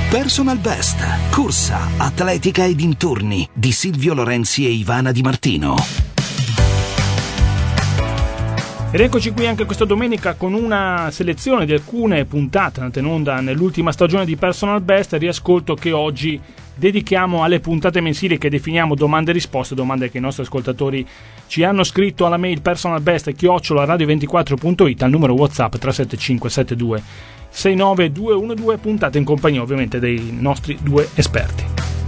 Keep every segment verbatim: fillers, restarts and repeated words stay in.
Personal Best, corsa, atletica e dintorni di Silvio Lorenzi e Ivana Di Martino. Ed eccoci qui anche questa domenica con una selezione di alcune puntate andate in onda nell'ultima stagione di Personal Best, riascolto che oggi dedichiamo alle puntate mensili che definiamo domande e risposte, domande che i nostri ascoltatori ci hanno scritto alla mail personalbest chiocciola radio ventiquattro punto it, al numero WhatsApp tre sette cinque sette due sei nove due uno due, puntate in compagnia ovviamente dei nostri due esperti.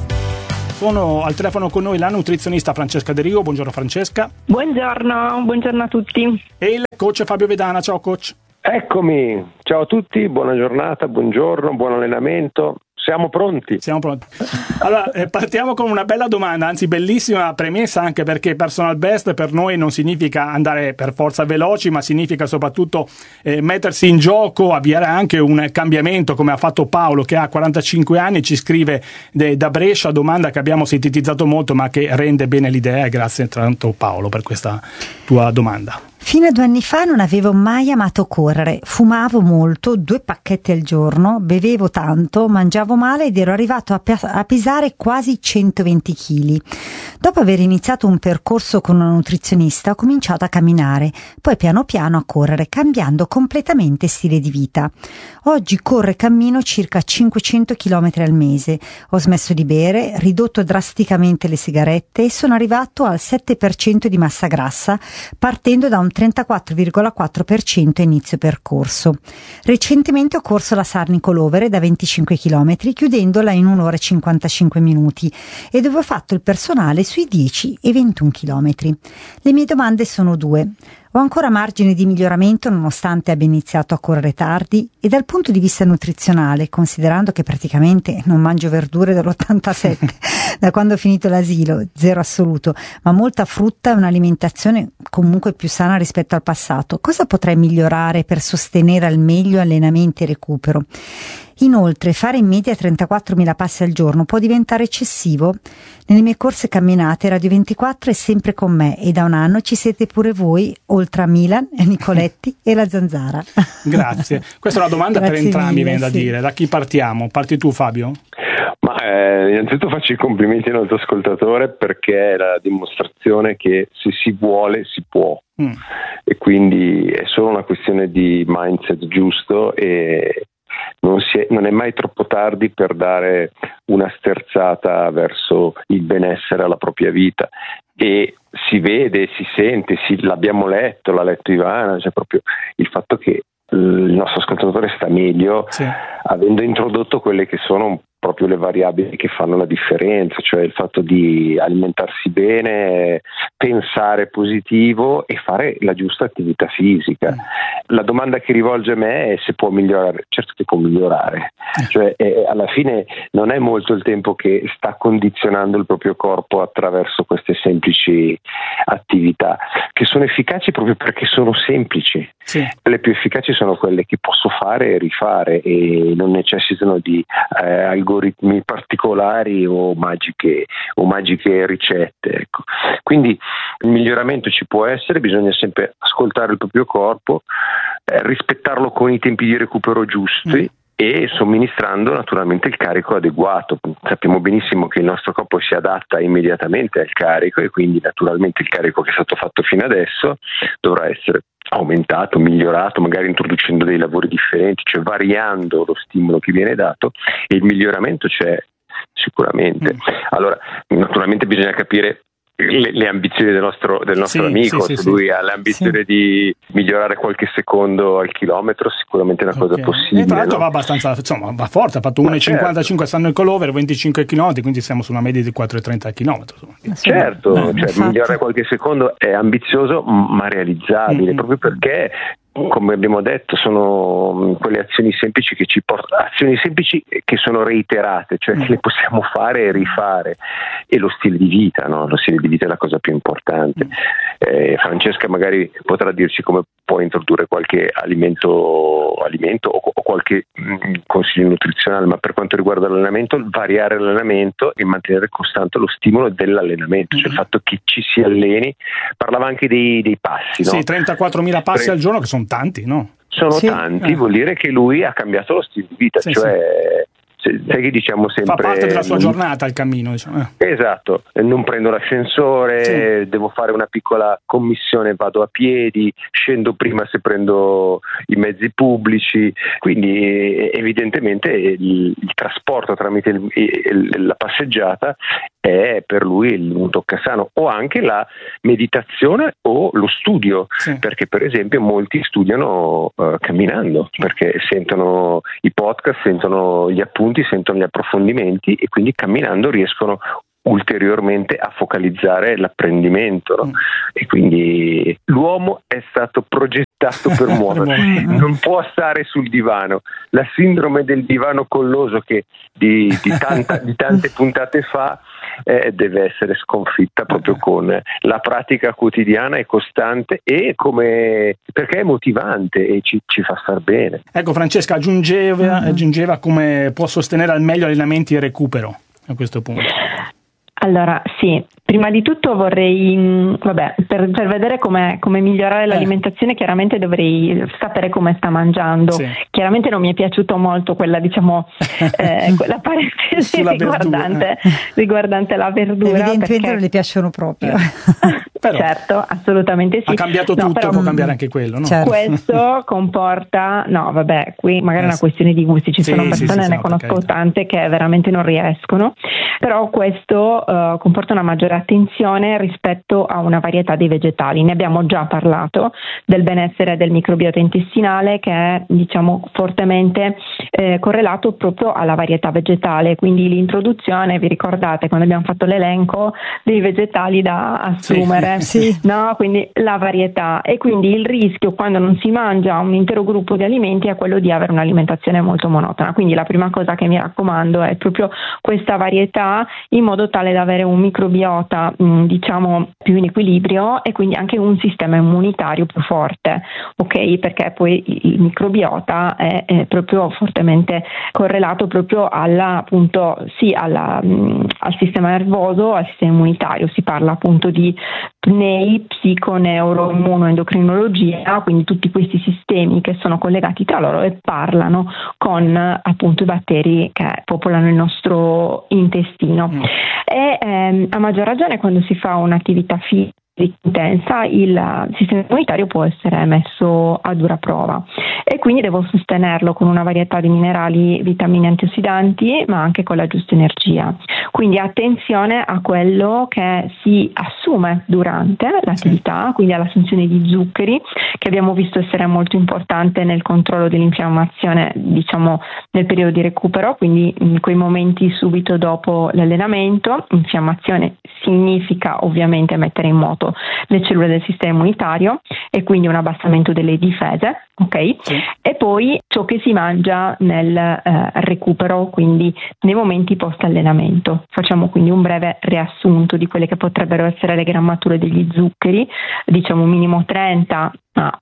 Sono al telefono con noi la nutrizionista Francesca De Rigo. Buongiorno Francesca. Buongiorno, buongiorno a tutti. E il coach Fabio Vedana. Ciao coach. Eccomi, ciao a tutti, buona giornata, buongiorno, buon allenamento. Siamo pronti. Siamo pronti. Allora, eh, partiamo con una bella domanda, anzi bellissima premessa, anche perché Personal Best per noi non significa andare per forza veloci, ma significa soprattutto eh, mettersi in gioco, avviare anche un cambiamento, come ha fatto Paolo, che ha quarantacinque anni e ci scrive de, da Brescia, domanda che abbiamo sintetizzato molto, ma che rende bene l'idea. Grazie tanto Paolo per questa tua domanda. Fino a due anni fa non avevo mai amato correre, fumavo molto, due pacchetti al giorno, bevevo tanto, mangiavo male ed ero arrivato a, pe- a pesare quasi centoventi chili. Dopo aver iniziato un percorso con una nutrizionista ho cominciato a camminare, poi piano piano a correre, cambiando completamente stile di vita. Oggi corro e cammino circa cinquecento chilometri al mese, ho smesso di bere, ridotto drasticamente le sigarette e sono arrivato al sette per cento di massa grassa, partendo da un trentaquattro virgola quattro per cento a inizio percorso. Recentemente ho corso la Sarnico Lovere da venticinque chilometri, chiudendola in un'ora e cinquantacinque minuti, e dove ho fatto il personale sui dieci e ventuno chilometri. Le mie domande sono due. Ho ancora margine di miglioramento nonostante abbia iniziato a correre tardi? E dal punto di vista nutrizionale, considerando che praticamente non mangio verdure dall'ottantasette, da quando ho finito l'asilo, zero assoluto, ma molta frutta e un'alimentazione comunque più sana rispetto al passato, cosa potrei migliorare per sostenere al meglio allenamenti e recupero? Inoltre, fare in media trentaquattromila passi al giorno può diventare eccessivo? Nelle mie corse camminate Radio ventiquattro è sempre con me e da un anno ci siete pure voi, oltre a Milan, Nicoletti e la Zanzara. Grazie. Questa è una domanda per entrambi, viene da sì. dire. Da chi partiamo? Parti tu Fabio? Ma eh, innanzitutto faccio i complimenti al nostro ascoltatore, perché è la dimostrazione che se si vuole si può. Mm. E quindi è solo una questione di mindset giusto e Non, si è, non è mai troppo tardi per dare una sterzata verso il benessere alla propria vita, e si vede, si sente, si, l'abbiamo letto, l'ha letto Ivana, cioè proprio il fatto che il nostro ascoltatore sta meglio, sì, avendo introdotto quelle che sono proprio le variabili che fanno la differenza, cioè il fatto di alimentarsi bene, pensare positivo e fare la giusta attività fisica. Mm. La domanda che rivolge a me è se può migliorare. Certo che può migliorare, mm. cioè eh, alla fine non è molto il tempo che sta condizionando il proprio corpo attraverso queste semplici attività, che sono efficaci proprio perché sono semplici. Sì. Le più efficaci sono quelle che posso fare e rifare e non necessitano di eh, algoritmi particolari o magiche o magiche ricette, ecco. Quindi il miglioramento ci può essere, bisogna sempre ascoltare il proprio corpo, eh, rispettarlo con i tempi di recupero giusti. Mm. E somministrando naturalmente il carico adeguato. Sappiamo benissimo che il nostro corpo si adatta immediatamente al carico e quindi naturalmente il carico che è stato fatto fino adesso dovrà essere aumentato, migliorato, magari introducendo dei lavori differenti, cioè variando lo stimolo che viene dato, e il miglioramento c'è sicuramente. Allora, naturalmente bisogna capire Le, le ambizioni del nostro, del nostro sì, amico, sì, se sì, lui sì. ha l'ambizione sì. di migliorare qualche secondo al chilometro, sicuramente è una cosa okay. possibile. E tra l'altro no? va abbastanza, insomma, va forte, ha fatto uno virgola cinquantacinque certo. Sarnico Lovere, venticinque chilometri, quindi siamo su una media di quattro virgola trenta chilometri. Certo, Beh, cioè, migliorare qualche secondo è ambizioso ma realizzabile, mm-hmm. proprio perché, come abbiamo detto, sono quelle azioni semplici che ci portano, azioni semplici che sono reiterate, cioè che le possiamo fare e rifare, e lo stile di vita, no? Lo stile di vita è la cosa più importante. Eh, Francesca magari potrà dirci come può introdurre qualche alimento, alimento o, o qualche mh, consiglio nutrizionale, ma per quanto riguarda l'allenamento, variare l'allenamento e mantenere costante lo stimolo dell'allenamento, cioè il fatto che ci si alleni. Parlava anche dei, dei passi, no? Sì, trentaquattromila passi Tre... al giorno, che sono tanti, no? Sono sì. tanti, eh. vuol dire che lui ha cambiato lo stile di vita, sì, cioè sai che diciamo sempre... Fa parte della sua non... giornata il cammino, diciamo. Eh. Esatto, non prendo l'ascensore, sì. Devo fare una piccola commissione, vado a piedi, scendo prima se prendo i mezzi pubblici, quindi evidentemente il, il trasporto tramite il, il, la passeggiata è per lui un toccasano, o anche la meditazione o lo studio, sì. Perché per esempio molti studiano uh, camminando, perché sentono i podcast, sentono gli appunti, sentono gli approfondimenti e quindi camminando riescono ulteriormente a focalizzare l'apprendimento, no? Mm. E quindi l'uomo è stato progettato per muoversi, non può stare sul divano. La sindrome del divano colloso che di, di, tanta, di tante puntate fa eh, deve essere sconfitta proprio con la pratica quotidiana e costante, e come perché è motivante e ci, ci fa star bene. Ecco, Francesca aggiungeva, mm. aggiungeva come può sostenere al meglio allenamenti e recupero a questo punto. Allora, sì, prima di tutto vorrei, vabbè, per, per vedere come migliorare l'alimentazione, eh. chiaramente dovrei sapere come sta mangiando. Sì. Chiaramente non mi è piaciuto molto quella, diciamo, eh, quella parentesi riguardante, riguardante la verdura. Evidentemente perché... non le piacciono proprio. Eh. Però, certo, assolutamente sì. Ha cambiato tutto, no, però, può cambiare anche quello, no? Certo. Questo comporta, no vabbè, qui magari è una questione di gusti, ci sì, sono persone, sì, sì, ne conosco tante che veramente non riescono, però questo uh, comporta una maggiore attenzione rispetto a una varietà di vegetali. Ne abbiamo già parlato, del benessere del microbiota intestinale, che è, diciamo, fortemente eh, correlato proprio alla varietà vegetale, quindi l'introduzione, vi ricordate quando abbiamo fatto l'elenco dei vegetali da assumere? Sì. No, quindi la varietà, e quindi il rischio quando non si mangia un intero gruppo di alimenti è quello di avere un'alimentazione molto monotona. Quindi la prima cosa che mi raccomando è proprio questa varietà, in modo tale da avere un microbiota mh, diciamo più in equilibrio e quindi anche un sistema immunitario più forte, ok? Perché poi il microbiota è, è proprio fortemente correlato proprio alla, appunto, sì, alla, mh, al sistema nervoso, al sistema immunitario. Si parla appunto di P N E I, psico-neuro-immunoendocrinologia, quindi tutti questi sistemi che sono collegati tra loro e parlano con appunto i batteri che popolano il nostro intestino. Mm. E ehm, a maggior ragione quando si fa un'attività fisica intensa, il sistema immunitario può essere messo a dura prova e quindi devo sostenerlo con una varietà di minerali, vitamine, antiossidanti, ma anche con la giusta energia. Quindi attenzione a quello che si assume durante l'attività, sì. Quindi all'assunzione di zuccheri, che abbiamo visto essere molto importante nel controllo dell'infiammazione, diciamo nel periodo di recupero, quindi in quei momenti subito dopo l'allenamento. Infiammazione significa ovviamente mettere in moto le cellule del sistema immunitario e quindi un abbassamento delle difese, ok? Sì. E poi ciò che si mangia nel eh, recupero, quindi nei momenti post allenamento. Facciamo quindi un breve riassunto di quelle che potrebbero essere le grammature degli zuccheri, diciamo minimo trenta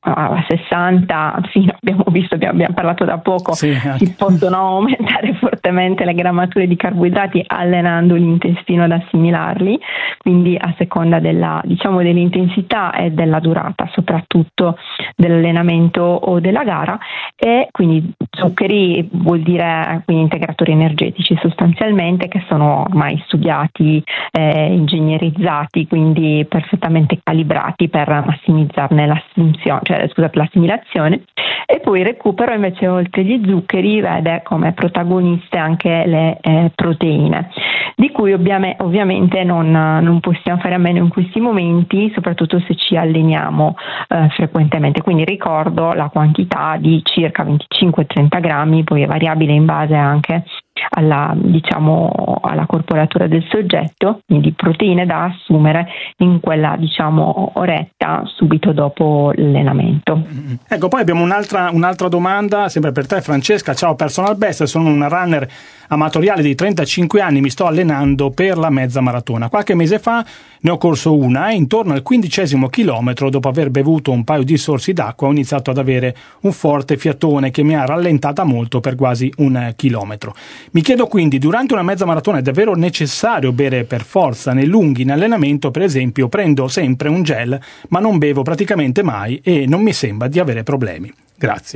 a sessanta, fino, abbiamo visto, abbiamo, abbiamo parlato da poco, sì, si possono aumentare fortemente le grammature di carboidrati allenando l'intestino ad assimilarli, quindi a seconda della, diciamo, dell'intensità e della durata, soprattutto dell'allenamento o della gara. E quindi zuccheri vuol dire quindi integratori energetici sostanzialmente, che sono ormai studiati, eh, ingegnerizzati, quindi perfettamente calibrati per massimizzarne l'assunzione, cioè scusa, per l'assimilazione. E poi il recupero invece, oltre gli zuccheri, vede come protagoniste anche le eh, proteine, di cui ovviamente, ovviamente non, non possiamo fare a meno in questi momenti, soprattutto se ci alleniamo eh, frequentemente. Quindi ricordo la quantità di circa venticinque trenta grammi, poi è variabile in base anche alla, diciamo, alla corporatura del soggetto, quindi proteine da assumere in quella, diciamo, oretta subito dopo l'allenamento. Ecco, poi abbiamo un'altra, un'altra domanda sempre per te, Francesca. Ciao personal best, sono una runner amatoriale di trentacinque anni, mi sto allenando per la mezza maratona. Qualche mese fa ne ho corso una e intorno al quindicesimo chilometro, dopo aver bevuto un paio di sorsi d'acqua, ho iniziato ad avere un forte fiatone che mi ha rallentata molto per quasi un chilometro. Mi chiedo quindi, durante una mezza maratona è davvero necessario bere per forza? Nei lunghi in allenamento, per esempio, prendo sempre un gel, ma non bevo praticamente mai e non mi sembra di avere problemi. Grazie.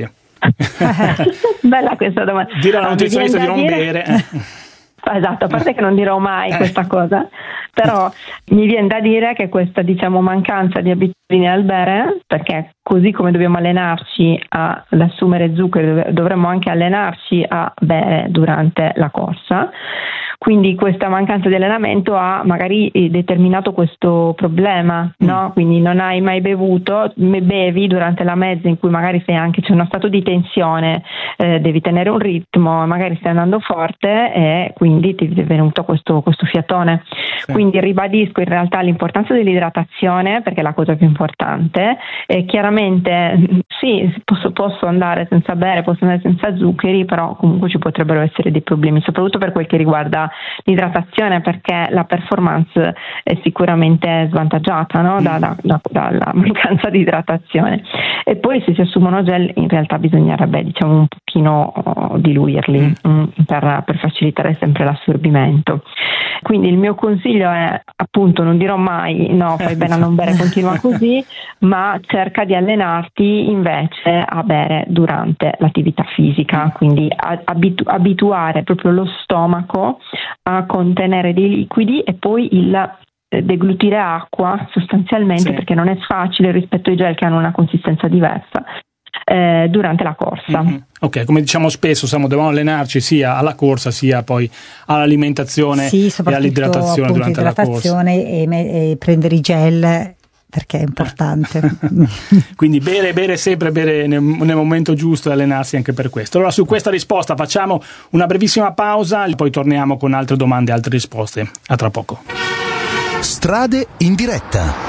Bella questa domanda. Dire alla nutrizionista di non dire... bere. Esatto, a parte che non dirò mai questa cosa, però mi viene da dire che questa, diciamo, mancanza di abitudini al bere, perché così come dobbiamo allenarci a, ad assumere zuccheri, dovremmo anche allenarci a bere durante la corsa. Quindi questa mancanza di allenamento ha magari determinato questo problema, no? Quindi non hai mai bevuto, bevi durante la mezza in cui magari sei anche, c'è uno stato di tensione, eh, devi tenere un ritmo, magari stai andando forte e quindi ti è venuto questo, questo fiatone. Sì. Quindi ribadisco in realtà l'importanza dell'idratazione, perché è la cosa più importante, e chiaramente sì, posso, posso andare senza bere, posso andare senza zuccheri, però comunque ci potrebbero essere dei problemi, soprattutto per quel che riguarda l'idratazione, perché la performance è sicuramente svantaggiata, no? da, da, da, dalla mancanza di idratazione. E poi se si assumono gel in realtà bisognerebbe, diciamo, un pochino oh, diluirli mm. mh, per, per facilitare sempre l'assorbimento. Quindi il mio consiglio è, appunto, non dirò mai no, fai bene a non bere, continua così, ma cerca di allenarti invece a bere durante l'attività fisica, quindi abitu- abituare proprio lo stomaco a contenere dei liquidi e poi il deglutire acqua sostanzialmente, sì. perché non è facile rispetto ai gel che hanno una consistenza diversa eh, durante la corsa. Mm-hmm. Ok, come diciamo spesso, siamo, dobbiamo allenarci sia alla corsa sia poi all'alimentazione sì, e all'idratazione appunto, durante la corsa. E, me- e prendere i gel, perché è importante. Quindi bere, bere sempre, bere nel, nel momento giusto e allenarsi anche per questo. Allora su questa risposta facciamo una brevissima pausa e poi torniamo con altre domande e altre risposte. A tra poco. Strade in diretta.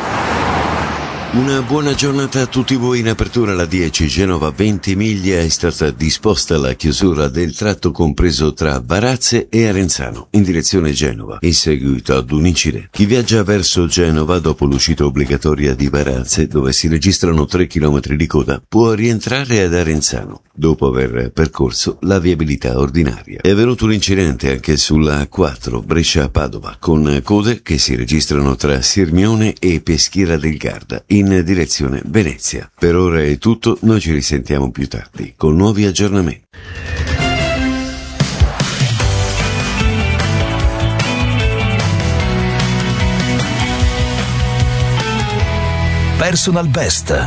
Una buona giornata a tutti voi. In apertura la dieci Genova Ventimiglia è stata disposta la chiusura del tratto compreso tra Varazze e Arenzano in direzione Genova in seguito ad un incidente. Chi viaggia verso Genova dopo l'uscita obbligatoria di Varazze, dove si registrano tre chilometri di coda, può rientrare ad Arenzano dopo aver percorso la viabilità ordinaria. È avvenuto un incidente anche sulla A quattro Brescia-Padova con code che si registrano tra Sirmione e Peschiera del Garda in in direzione Venezia. Per ora è tutto, noi ci risentiamo più tardi con nuovi aggiornamenti. Personal Best.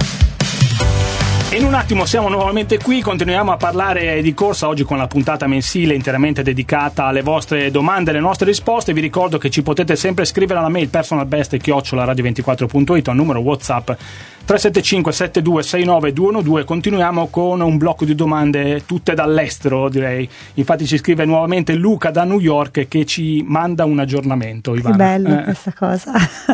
In un attimo siamo nuovamente qui, continuiamo a parlare di corsa oggi con la puntata mensile interamente dedicata alle vostre domande e alle nostre risposte. Vi ricordo che ci potete sempre scrivere alla mail personalbest chiocciola radio ventiquattro punto it o al numero WhatsApp tre sette cinque sette due sei nove due uno due. Continuiamo con un blocco di domande tutte dall'estero, direi. Infatti ci scrive nuovamente Luca da New York che ci manda un aggiornamento. Ivana. Che bello eh. questa cosa.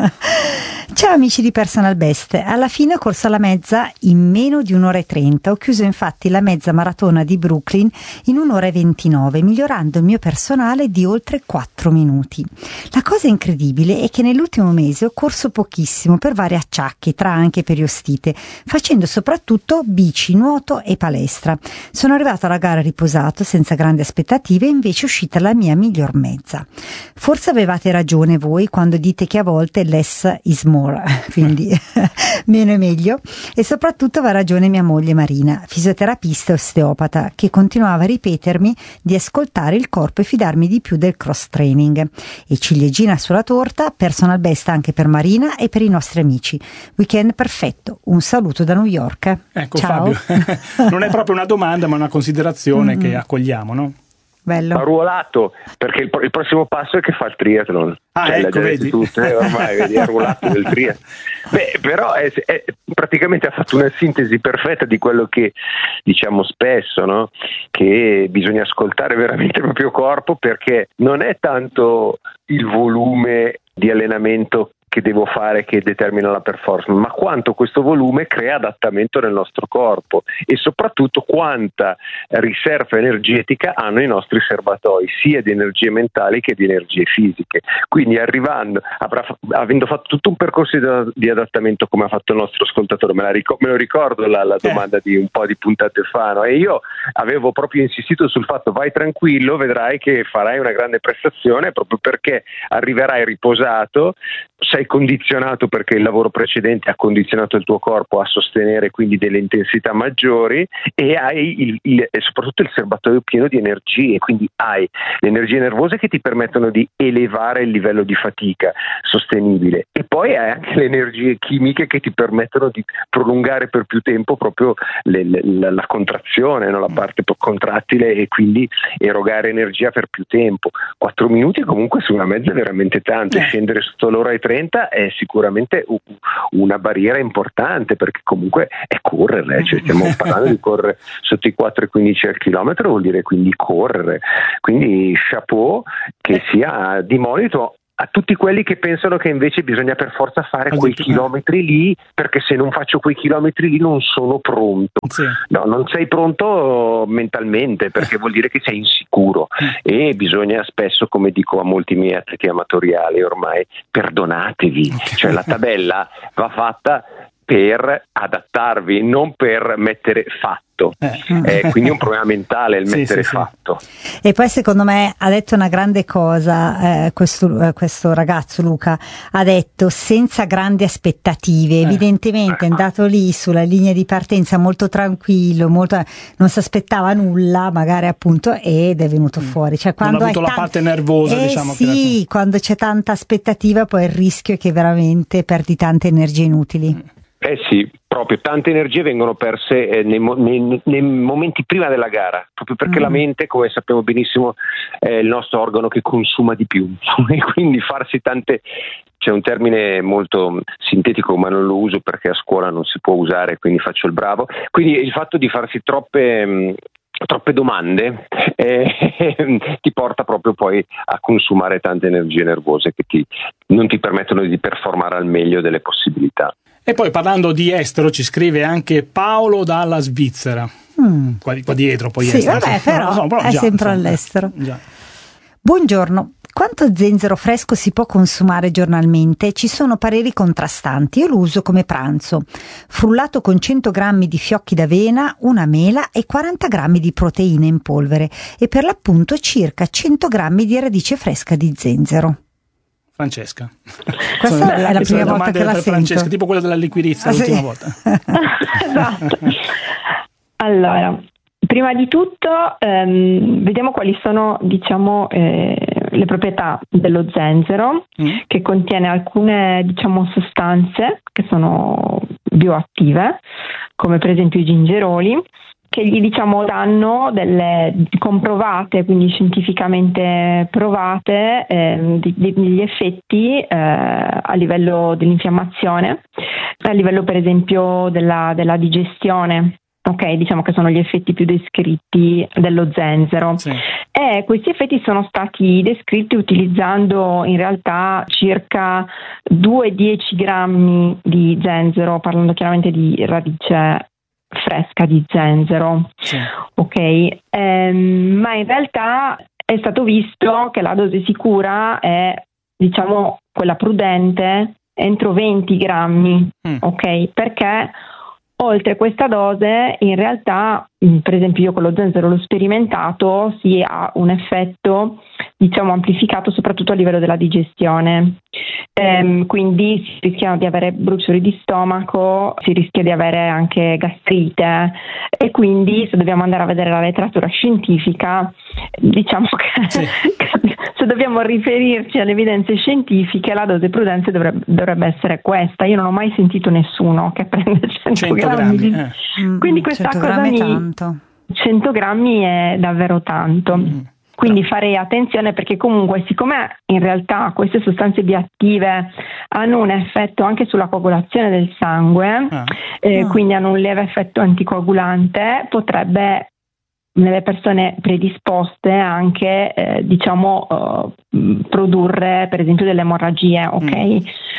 Ciao amici di Personal Best, alla fine ho corso la mezza in meno di un'ora e trenta, ho chiuso infatti la mezza maratona di Brooklyn in un'ora e ventinove, migliorando il mio personale di oltre quattro minuti. La cosa incredibile è che nell'ultimo mese ho corso pochissimo per vari acciacchi, tra anche periostite, facendo soprattutto bici, nuoto e palestra. Sono arrivato alla gara riposato, senza grandi aspettative, e invece è uscita la mia miglior mezza. Forse avevate ragione voi quando dite che a volte less is more, quindi meno è meglio, e soprattutto aveva ragione mia moglie Marina, fisioterapista e osteopata, che continuava a ripetermi di ascoltare il corpo e fidarmi di più del cross training. E ciliegina sulla torta, Personal Best anche per Marina e per i nostri amici. Weekend perfetto, un saluto da New York. Ecco. Ciao. Fabio, non è proprio una domanda ma una considerazione mm-hmm. che accogliamo, no? Bello. Arruolato, perché il, il prossimo passo è che fa il triathlon. Ah, cioè, ecco, vedi. Tutte, ormai vedi, è arruolato del triathlon. Beh, però è, è, praticamente ha fatto una sintesi perfetta di quello che diciamo spesso, no? Che bisogna ascoltare veramente il proprio corpo, perché non è tanto il volume di allenamento che devo fare che determina la performance, ma quanto questo volume crea adattamento nel nostro corpo e soprattutto quanta riserva energetica hanno i nostri serbatoi, sia di energie mentali che di energie fisiche. Quindi arrivando, avrà, avendo fatto tutto un percorso di, di adattamento come ha fatto il nostro ascoltatore, me, la ricor- me lo ricordo la, la domanda eh. di un po' di puntate fa, no? E io avevo proprio insistito sul fatto: vai tranquillo, vedrai che farai una grande prestazione, proprio perché arriverai riposato, sai sei condizionato perché il lavoro precedente ha condizionato il tuo corpo a sostenere quindi delle intensità maggiori, e hai il, il, e soprattutto il serbatoio pieno di energie, quindi hai le energie nervose che ti permettono di elevare il livello di fatica sostenibile, e poi hai anche le energie chimiche che ti permettono di prolungare per più tempo proprio le, le, la, la contrazione, no? La parte contrattile, e quindi erogare energia per più tempo. Quattro minuti comunque su una mezza è veramente tanto, e scendere sotto l'ora e trenta è sicuramente una barriera importante, perché comunque è correre, cioè stiamo parlando di correre sotto i quattro e quindici al chilometro, vuol dire quindi correre, quindi chapeau che sia di monito a tutti quelli che pensano che invece bisogna per forza fare quei chilometri lì, perché se non faccio quei chilometri lì non sono pronto. Sì. No, non sei pronto mentalmente, perché vuol dire che sei insicuro, e bisogna spesso, come dico a molti miei atleti amatoriali ormai, perdonatevi, cioè la tabella va fatta per adattarvi, non per mettere fatto. Eh. Eh, quindi è un problema mentale il mettere sì, sì, fatto. Sì. E poi secondo me ha detto una grande cosa, eh, questo, eh, questo ragazzo Luca ha detto senza grandi aspettative, eh. evidentemente è andato lì sulla linea di partenza molto tranquillo, molto, non si aspettava nulla magari, appunto, ed è venuto mm. fuori, cioè, quando non ha avuto hai la parte nervosa, eh, diciamo, sì, che quando c'è tanta aspettativa poi il rischio è che veramente perdi tante energie inutili. mm. Eh sì, proprio tante energie vengono perse eh, nei, nei, nei momenti prima della gara, proprio perché mm. la mente, come sappiamo benissimo, è il nostro organo che consuma di più, e quindi farsi tante, c'è un termine molto sintetico ma non lo uso perché a scuola non si può usare, quindi faccio il bravo, quindi il fatto di farsi troppe mh, troppe domande eh, ti porta proprio poi a consumare tante energie nervose che ti, non ti permettono di performare al meglio delle possibilità. E poi, parlando di estero, ci scrive anche Paolo dalla Svizzera. Mm. Qua, qua dietro poi sì, estero. Vabbè, però, no, no, però è già, sempre insomma, all'estero. Già. Buongiorno. Quanto zenzero fresco si può consumare giornalmente? Ci sono pareri contrastanti. Io lo uso come pranzo. Frullato con cento grammi di fiocchi d'avena, una mela e quaranta grammi di proteine in polvere, e per l'appunto circa cento grammi di radice fresca di zenzero. Francesca, questa è la prima volta che la per sento. Francesca, tipo quella della liquirizia, ah, l'ultima sì. volta. Esatto. Allora, prima di tutto ehm, vediamo quali sono, diciamo, eh, le proprietà dello zenzero, mm. che contiene alcune, diciamo, sostanze che sono bioattive, come per esempio i gingeroli, che gli, diciamo, danno delle comprovate, quindi scientificamente provate, eh, degli effetti eh, a livello dell'infiammazione, a livello per esempio della, della digestione. Ok, diciamo che sono gli effetti più descritti dello zenzero. Sì. E questi effetti sono stati descritti utilizzando in realtà circa due a dieci grammi di zenzero, parlando chiaramente di radice fresca di zenzero. Sì. Ok, ehm, ma in realtà è stato visto che la dose sicura è, diciamo, quella prudente entro venti grammi, mm. ok, perché oltre questa dose, in realtà, per esempio io con lo zenzero l'ho sperimentato, si ha un effetto, diciamo, amplificato soprattutto a livello della digestione. Ehm, quindi si rischia di avere bruciori di stomaco, si rischia di avere anche gastrite, e quindi se dobbiamo andare a vedere la letteratura scientifica, diciamo che, sì. che se dobbiamo riferirci alle evidenze scientifiche, la dose prudente dovrebbe, dovrebbe essere questa. Io non ho mai sentito nessuno che prende cento grammi, di... eh. quindi questa cosa mi... tanto. cento grammi è davvero tanto. Mm. Quindi no. farei attenzione, perché comunque, siccome in realtà queste sostanze bioattive hanno un effetto anche sulla coagulazione del sangue, ah. Eh, ah. quindi hanno un lieve effetto anticoagulante, potrebbe nelle persone predisposte anche eh, diciamo uh, produrre per esempio delle emorragie, ok? Mm.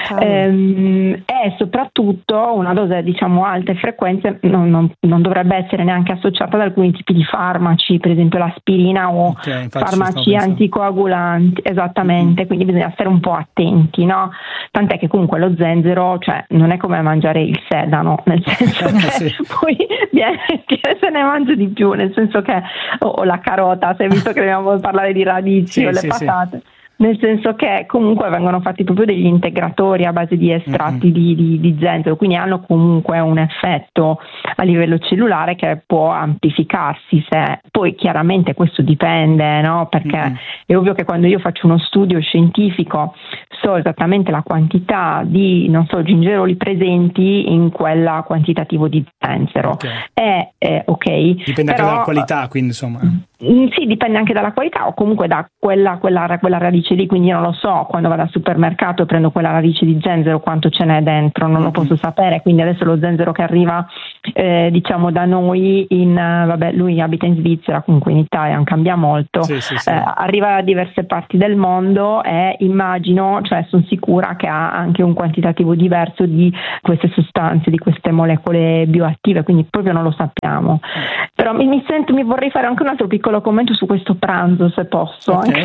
Ehm, e soprattutto una dose, diciamo, alta e frequente non, non, non dovrebbe essere neanche associata ad alcuni tipi di farmaci, per esempio l'aspirina o okay, farmaci anticoagulanti, esattamente, mm. quindi bisogna stare un po' attenti, no? Tant'è che comunque lo zenzero, cioè, non è come mangiare il sedano, nel senso che sì. poi viene, se ne mangia di più, nel senso che o, o la carota, se visto che dobbiamo parlare di radici sì, o le sì, patate. Sì. nel senso che comunque vengono fatti proprio degli integratori a base di estratti mm-hmm. di, di, di zenzero, quindi hanno comunque un effetto a livello cellulare che può amplificarsi. Se poi chiaramente questo dipende, no? Perché mm-hmm. è ovvio che quando io faccio uno studio scientifico so esattamente la quantità di, non so, gingeroli presenti in quella quantitativo di zenzero. Okay. E, eh, ok. Dipende però, anche dalla qualità, quindi insomma. Mm, sì, dipende anche dalla qualità o comunque da quella, quella, quella radice lì, quindi io non lo so, quando vado al supermercato e prendo quella radice di zenzero quanto ce n'è dentro, non lo posso sapere, quindi adesso lo zenzero che arriva eh, diciamo da noi, in vabbè lui abita in Svizzera, comunque in Italia non cambia molto, sì, sì, sì. Eh, arriva da diverse parti del mondo e immagino, cioè sono sicura che ha anche un quantitativo diverso di queste sostanze, di queste molecole bioattive, quindi proprio non lo sappiamo. Però mi, mi sento, mi vorrei fare anche un altro piccolo commento su questo pranzo, se posso. Okay.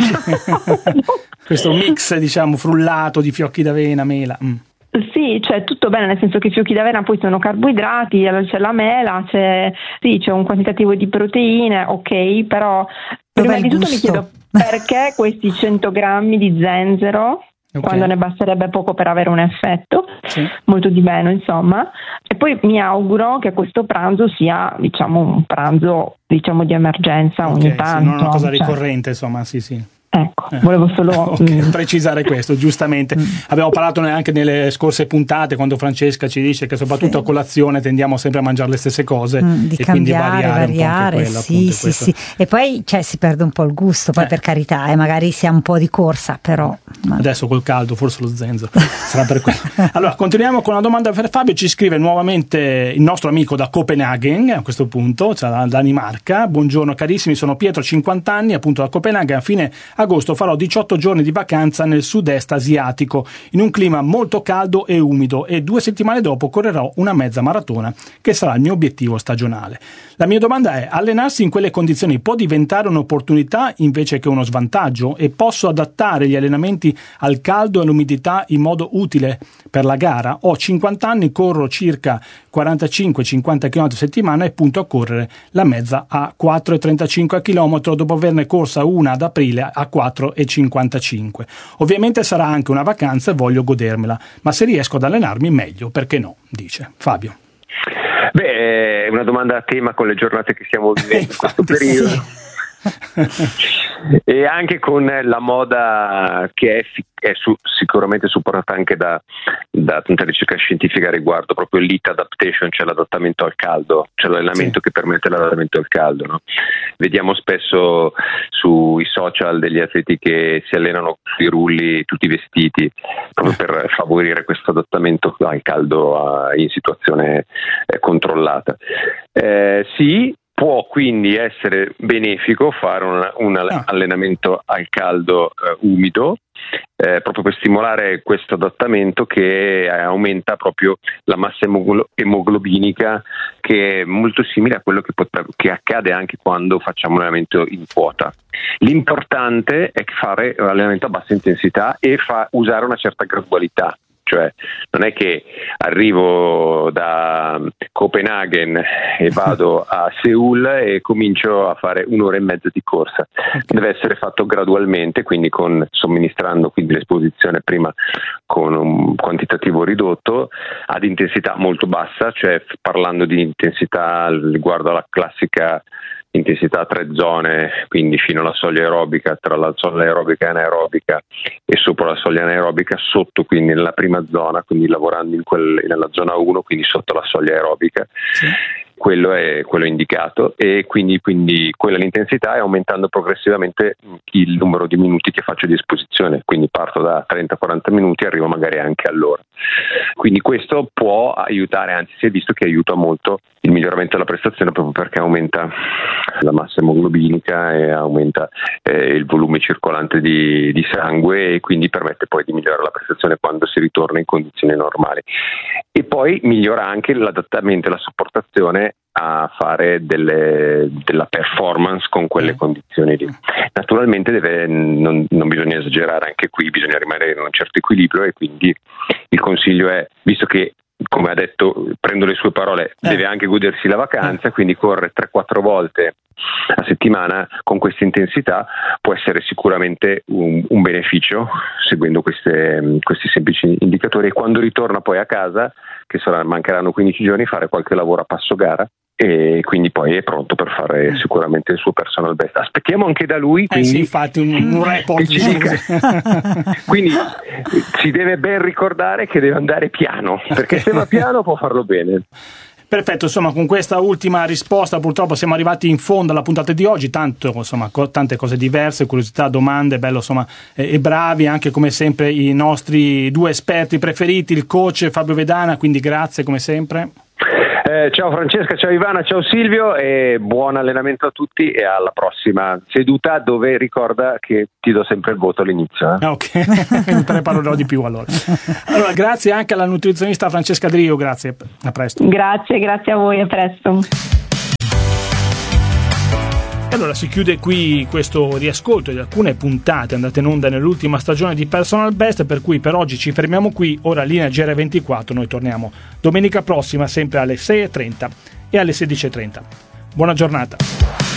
Questo mix, diciamo, frullato di fiocchi d'avena, mela. Mm. Sì, cioè tutto bene, nel senso che i fiocchi d'avena poi sono carboidrati, c'è la mela, c'è, sì, c'è un quantitativo di proteine, ok, però prima di tutto mi chiedo perché questi cento grammi di zenzero, okay, quando ne basterebbe poco per avere un effetto, sì, molto di meno insomma, e poi mi auguro che questo pranzo sia, diciamo, un pranzo, diciamo, di emergenza, okay, ogni tanto. Sì, non una cosa cioè, ricorrente, insomma, sì sì. Ecco, eh. volevo solo okay, precisare questo, giustamente. Mm. Abbiamo parlato anche nelle scorse puntate, quando Francesca ci dice che soprattutto sì, a colazione tendiamo sempre a mangiare le stesse cose, mm, di e cambiare, quindi variare, variare, un po' quella, sì, appunto, sì, sì. E poi cioè, si perde un po' il gusto, poi eh. per carità, e eh, magari sia un po' di corsa, però adesso col caldo forse lo zenzero sarà per quello. Allora continuiamo con una domanda per Fabio. Ci scrive nuovamente il nostro amico da Copenaghen, a questo punto, cioè da Danimarca. Buongiorno carissimi, sono Pietro, cinquanta anni, appunto da Copenaghen. A fine agosto farò diciotto giorni di vacanza nel sud-est asiatico in un clima molto caldo e umido, e due settimane dopo correrò una mezza maratona che sarà il mio obiettivo stagionale. La mia domanda è: allenarsi in quelle condizioni può diventare un'opportunità invece che uno svantaggio, e posso adattare gli allenamenti al caldo e all'umidità in modo utile per la gara? Ho cinquanta anni, corro circa quarantacinque cinquanta chilometri a settimana e punto a correre la mezza a quattro virgola trentacinque chilometri dopo averne corsa una ad aprile a quattro virgola cinquantacinque. Ovviamente sarà anche una vacanza e voglio godermela, ma se riesco ad allenarmi meglio, perché no? Dice Fabio. Beh, è una domanda a tema con le giornate che stiamo vivendo in questo periodo. Sì. E anche con la moda che è, è su, sicuramente supportata anche da, da tanta ricerca scientifica a riguardo, proprio l'heat adaptation, cioè l'adattamento al caldo, cioè l'allenamento, sì, che permette l'adattamento al caldo, no? Vediamo spesso sui social degli atleti che si allenano sui rulli tutti vestiti proprio per favorire questo adattamento al caldo a, in situazione eh, controllata. Eh, sì, può quindi essere benefico fare un, un ah. allenamento al caldo eh, umido, eh, proprio per stimolare questo adattamento che aumenta proprio la massa emoglo- emoglobinica, che è molto simile a quello che, potrebbe, che accade anche quando facciamo un allenamento in quota. L'importante è fare un allenamento a bassa intensità e fa, usare una certa gradualità. Cioè non è che arrivo da Copenaghen e vado a Seul e comincio a fare un'ora e mezza di corsa. Okay. Deve essere fatto gradualmente, quindi con somministrando quindi l'esposizione prima con un quantitativo ridotto ad intensità molto bassa, cioè parlando di intensità riguardo alla classica intensità a tre zone, quindi fino alla soglia aerobica, tra la soglia aerobica e anaerobica e sopra la soglia anaerobica, sotto quindi nella prima zona, quindi lavorando in quel, nella zona uno, quindi sotto la soglia aerobica. Sì. Quello è quello indicato, e quindi, quindi quella l'intensità, e aumentando progressivamente il numero di minuti che faccio di esposizione, quindi parto da trenta quaranta minuti e arrivo magari anche all'ora. Quindi questo può aiutare, anzi si è visto che aiuta molto il miglioramento della prestazione, proprio perché aumenta la massa emoglobinica e aumenta eh, il volume circolante di, di sangue, e quindi permette poi di migliorare la prestazione quando si ritorna in condizioni normali. E poi migliora anche l'adattamento e la sopportazione a fare delle, della performance con quelle condizioni lì. Naturalmente deve, non, non bisogna esagerare anche qui, bisogna rimanere in un certo equilibrio, e quindi il consiglio è, visto che come ha detto, prendo le sue parole, eh. deve anche godersi la vacanza, eh. quindi correre tre quattro volte a settimana con questa intensità può essere sicuramente un, un beneficio, seguendo queste, questi semplici indicatori, e quando ritorna poi a casa, che sarà, mancheranno quindici giorni, fare qualche lavoro a passo gara, e quindi poi è pronto per fare sicuramente il suo personal best. Aspettiamo anche da lui, quindi, eh sì, infatti un, un report ci dica. Quindi si deve ben ricordare che deve andare piano, perché se va piano può farlo bene. Perfetto, insomma, con questa ultima risposta purtroppo siamo arrivati in fondo alla puntata di oggi, tanto, insomma, co- tante cose diverse, curiosità, domande, bello, insomma, e, e bravi anche come sempre i nostri due esperti preferiti, il coach Fabio Vedana, quindi grazie come sempre. Eh, ciao Francesca, ciao Ivana, ciao Silvio, e buon allenamento a tutti, e alla prossima seduta, dove ricorda che ti do sempre il voto all'inizio. Eh? Ok, ne preparerò di più allora. Allora, grazie anche alla nutrizionista Francesca Drio, grazie, a presto. Grazie, grazie a voi, a presto. E allora si chiude qui questo riascolto di alcune puntate andate in onda nell'ultima stagione di Personal Best, per cui per oggi ci fermiamo qui. Ora linea G R ventiquattro, noi torniamo domenica prossima sempre alle sei e trenta e alle sedici e trenta. Buona giornata.